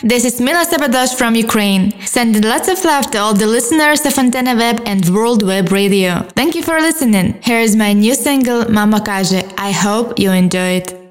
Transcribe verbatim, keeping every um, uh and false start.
This is Mila Sabadosh from Ukraine, sending lots of love to all the listeners of Antenna Web and World Web Radio. Thank you for listening. Here is my new single, Mama Każe. I hope you enjoy it.